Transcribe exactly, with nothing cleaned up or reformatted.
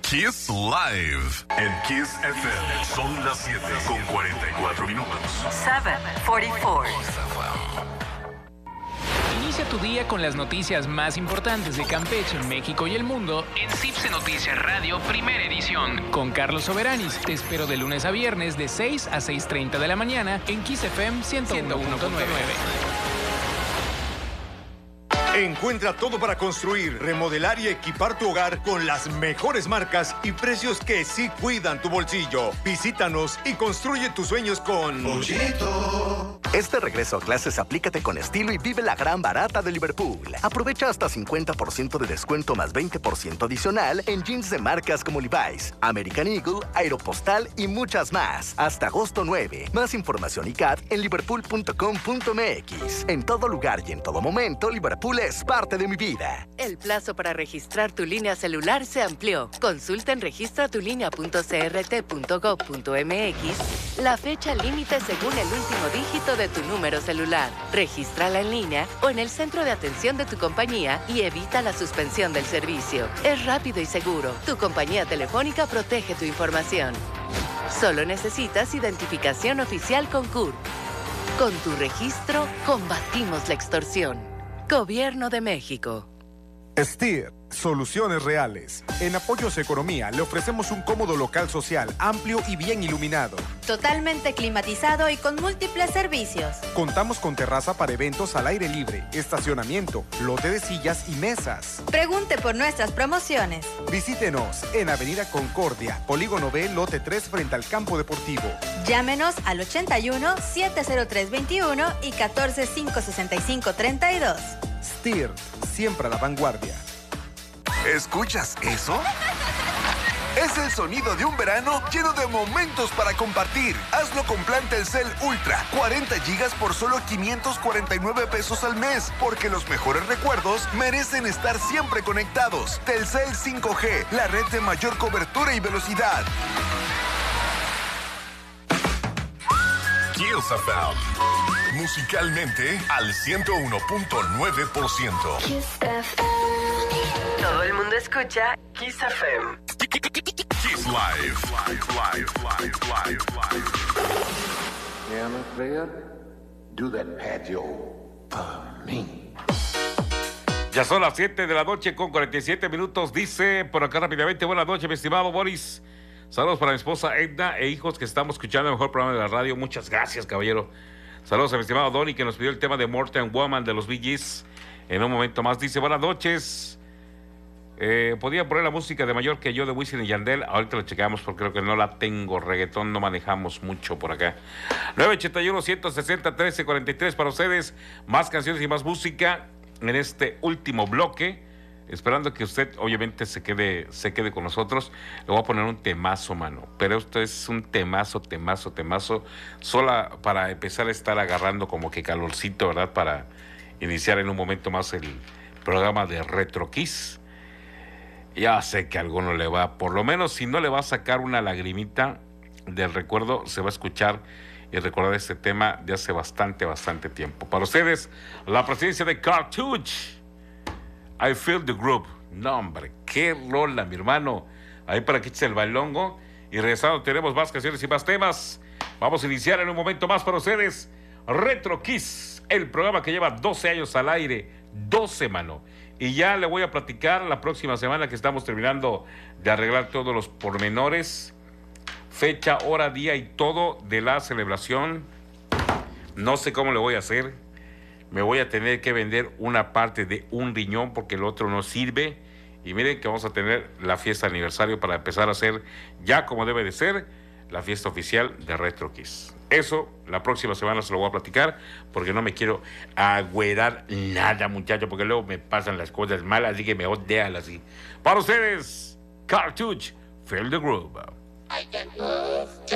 Kiss Live. En Kiss F M son las siete con cuarenta y cuatro minutos. siete cuarenta y cuatro. Inicia tu día con las noticias más importantes de Campeche, México y el mundo en Cipse Noticias Radio, primera edición. Con Carlos Soberanis. Te espero de lunes a viernes de seis a seis treinta de la mañana en Kiss F M ciento uno punto nueve. Encuentra todo para construir, remodelar y equipar tu hogar con las mejores marcas y precios que sí cuidan tu bolsillo. Visítanos y construye tus sueños con Pollito. Este regreso a clases aplícate con estilo y vive la gran barata de Liverpool. Aprovecha hasta cincuenta por ciento de descuento más veinte por ciento adicional en jeans de marcas como Levi's, American Eagle, Aeropostal y muchas más. Hasta agosto nueve. Más información y C A D en liverpool punto com punto m x. En todo lugar y en todo momento, Liverpool es parte de mi vida. El plazo para registrar tu línea celular se amplió. Consulta en registra tu línea punto c r t punto gov punto m x la fecha límite según el último dígito de tu número celular. Regístrala en línea o en el centro de atención de tu compañía y evita la suspensión del servicio. Es rápido y seguro. Tu compañía telefónica protege tu información. Solo necesitas identificación oficial con C U R. Con tu registro, combatimos la extorsión. Gobierno de México. Steer, soluciones reales. En Apoyos Economía le ofrecemos un cómodo local social, amplio y bien iluminado. Totalmente climatizado y con múltiples servicios. Contamos con terraza para eventos al aire libre, estacionamiento, lote de sillas y mesas. Pregunte por nuestras promociones. Visítenos en Avenida Concordia, Polígono B, lote tres frente al campo deportivo. Llámenos al ochenta y uno, setecientos tres veintiuno y catorce, quinientos sesenta y cinco, treinta y dos. Steer, siempre a la vanguardia. ¿Escuchas eso? Es el sonido de un verano lleno de momentos para compartir. Hazlo con plan Telcel Ultra. cuarenta gigas por solo quinientos cuarenta y nueve pesos al mes. Porque los mejores recuerdos merecen estar siempre conectados. Telcel cinco G, la red de mayor cobertura y velocidad. Kiss F M. Musicalmente al ciento uno punto nueve por ciento. Kiss F M. Todo el mundo escucha Kiss F M. Kiss Live. Live, live, live, live, live. Piano player, do that patio for me. Ya son las siete de la noche con cuarenta y siete minutos. Dice por acá rápidamente, buenas noches, mi estimado Boris. Saludos para mi esposa Edna e hijos que estamos escuchando el mejor programa de la radio. Muchas gracias, caballero. Saludos a mi estimado Donny, que nos pidió el tema de Morten Woman de los Bee Gees. En un momento más dice, buenas noches. Eh, ¿Podría poner la música de Mayor que yo de Wisin y Yandel? Ahorita lo checamos porque creo que no la tengo. Reggaetón no manejamos mucho por acá. nueve ochenta y uno, ciento sesenta, trece cuarenta y tres para ustedes. Más canciones y más música en este último bloque. Esperando que usted obviamente se quede, se quede con nosotros. Le voy a poner un temazo, mano. Pero esto es un temazo, temazo, temazo. Sola para empezar a estar agarrando como que calorcito, ¿verdad? Para iniciar en un momento más el programa de Retro Kiss. Ya sé que a alguno le va, por lo menos si no le va a sacar una lagrimita del recuerdo, se va a escuchar y recordar este tema de hace bastante, bastante tiempo. Para ustedes, la presencia de Cartouche. I Feel the Groove. No, hombre, qué rola, mi hermano. Ahí para que eches el bailongo. Y regresando tenemos más canciones y más temas. Vamos a iniciar en un momento más para ustedes Retro Kiss, el programa que lleva doce años al aire. doce, mano. Y ya le voy a platicar la próxima semana que estamos terminando de arreglar todos los pormenores. Fecha, hora, día y todo de la celebración. No sé cómo le voy a hacer. Me voy a tener que vender una parte de un riñón porque el otro no sirve. Y miren que vamos a tener la fiesta de aniversario para empezar a hacer, ya como debe de ser, la fiesta oficial de Retro Kiss. Eso, la próxima semana se lo voy a platicar porque no me quiero agüerar nada, muchachos, porque luego me pasan las cosas malas, así que me odian así. Para ustedes, Cartouche, Feel the Groove. I can move.